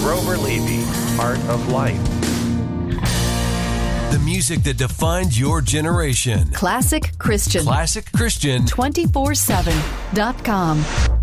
Grover Levy, Art of Life. The music that defined your generation. Classic Christian. Classic Christian. 247.com.